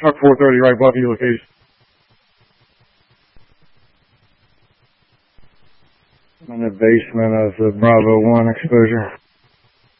Truck 430, right above your location. I'm in the basement of the Bravo 1 exposure.